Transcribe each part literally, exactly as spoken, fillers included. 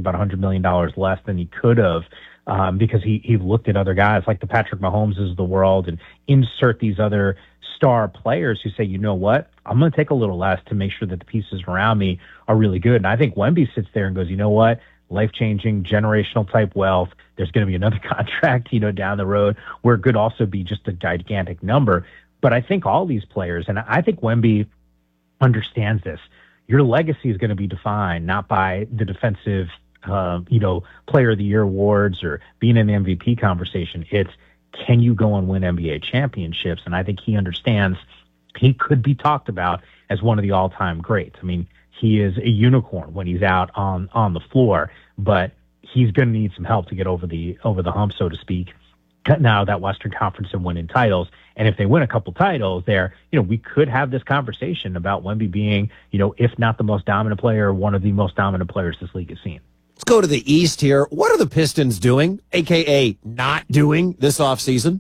about one hundred million dollars less than he could have um, because he, he looked at other guys like the Patrick Mahomes of the world and insert these other star players who say, you know what, I'm going to take a little less to make sure that the pieces around me are really good. And I think Wemby sits there and goes, you know what, life-changing, generational type wealth. There's going to be another contract, you know, down the road where it could also be just a gigantic number. But I think all these players, and I think Wemby understands this, your legacy is going to be defined not by the defensive, uh, you know, player of the year awards or being in the M V P conversation. It's, can you go and win N B A championships? And I think he understands he could be talked about as one of the all-time greats. I mean, he is a unicorn when he's out on, on the floor, but he's going to need some help to get over the over the hump, so to speak, now that Western Conference and winning titles. And if they win a couple titles there, you know, we could have this conversation about Wemby being, you know, if not the most dominant player, one of the most dominant players this league has seen. Let's go to the East here. What are the Pistons doing, a k a not doing, this offseason?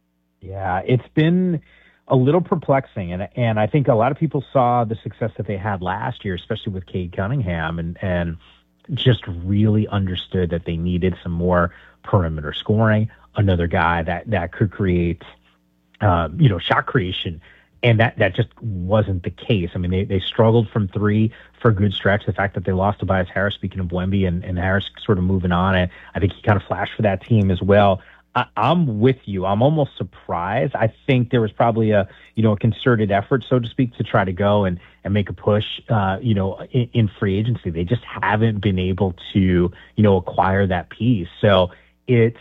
Yeah, it's been a little perplexing, and and I think a lot of people saw the success that they had last year, especially with Cade Cunningham, and and just really understood that they needed some more perimeter scoring, another guy that that could create, um, you know, shot creation, and that that just wasn't the case. I mean, they they struggled from three for a good stretch. The fact that they lost Tobias Harris, speaking of Wemby, and, and Harris sort of moving on, and I think he kind of flashed for that team as well. I, I'm with you. I'm almost surprised. I think there was probably a, you know, a concerted effort, so to speak, to try to go and, and make a push, uh, you know, in, in free agency. They just haven't been able to, you know, acquire that piece. So it's,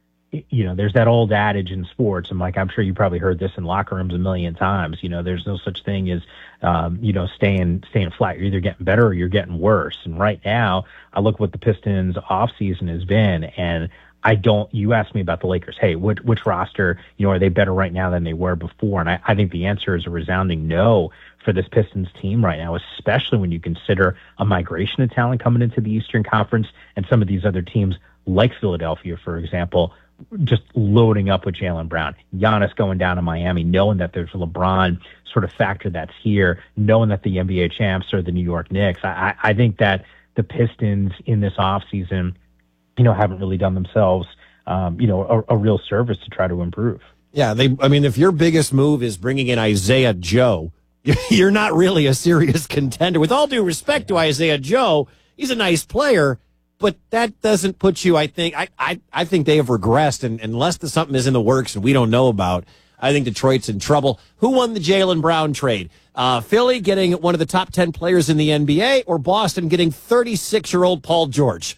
you know, there's that old adage in sports. And like, I'm sure you probably heard this in locker rooms a million times. You know, there's no such thing as, um, you know, staying, staying flat. You're either getting better or you're getting worse. And right now I look what the Pistons off season has been, and I don't, you asked me about the Lakers. Hey, which, which roster, you know, are they better right now than they were before? And I, I think the answer is a resounding no for this Pistons team right now, especially when you consider a migration of talent coming into the Eastern Conference and some of these other teams like Philadelphia, for example, just loading up with Jaylen Brown, Giannis going down to Miami, knowing that there's a LeBron sort of factor that's here, knowing that the N B A champs are the New York Knicks. I, I think that the Pistons in this offseason, you know, haven't really done themselves, um, you know, a, a real service to try to improve. Yeah, they. I mean, if your biggest move is bringing in Isaiah Joe, you're not really a serious contender. With all due respect to Isaiah Joe, he's a nice player, but that doesn't put you, I think, I, I, I think they have regressed, and unless the, something is in the works and we don't know about, I think Detroit's in trouble. Who won the Jaylen Brown trade? Uh, Philly getting one of the top ten players in the N B A, or Boston getting thirty-six-year-old Paul George?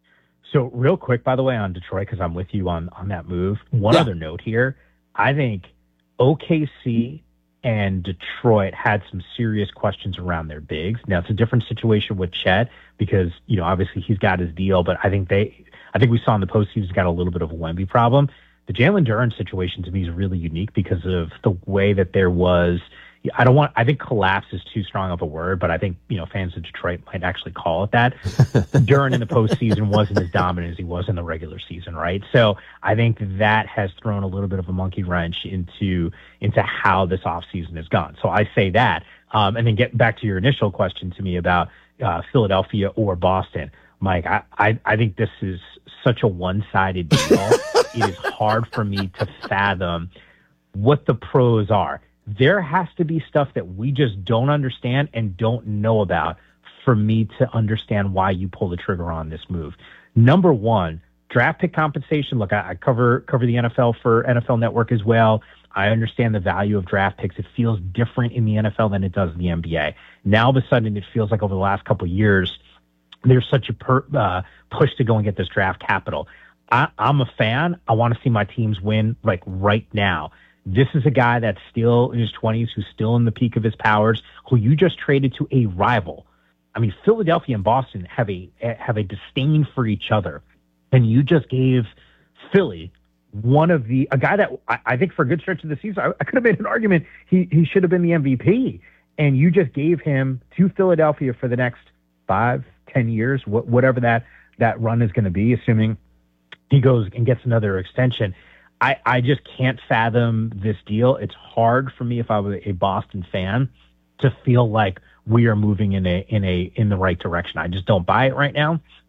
So real quick, by the way, on Detroit, because I'm with you on, on that move, one yeah. other note here. I think O K C and Detroit had some serious questions around their bigs. Now, it's a different situation with Chet because, you know, obviously he's got his deal, but I think they, I think we saw in the postseason he's got a little bit of a Wemby problem. The Jalen Duren situation to me is really unique because of the way that there was, I don't want, I think collapse is too strong of a word, but I think, you know, fans of Detroit might actually call it that. Duren in the postseason wasn't as dominant as he was in the regular season, right? So I think that has thrown a little bit of a monkey wrench into, into how this offseason has gone. So I say that. Um, and then get back to your initial question to me about uh, Philadelphia or Boston. Mike, I, I, I think this is such a one-sided deal. It is hard for me to fathom what the pros are. There has to be stuff that we just don't understand and don't know about for me to understand why you pull the trigger on this move. Number one, draft pick compensation. Look, I, I cover cover the N F L for N F L Network as well. I understand the value of draft picks. It feels different in the N F L than it does in the N B A. Now, all of a sudden, it feels like over the last couple of years, there's such a per, uh, push to go and get this draft capital. I, I'm a fan. I want to see my teams win like right now. This is a guy that's still in his twenties, who's still in the peak of his powers, who you just traded to a rival. I mean, Philadelphia and Boston have a have a disdain for each other, and you just gave Philly one of the a guy that I, I think for a good stretch of the season, I, I could have made an argument he he should have been the M V P, and you just gave him to Philadelphia for the next five, ten years, wh- whatever that that run is going to be, assuming he goes and gets another extension. I, I just can't fathom this deal. It's hard for me, if I were a Boston fan, to feel like we are moving in a in a in the right direction. I just don't buy it right now.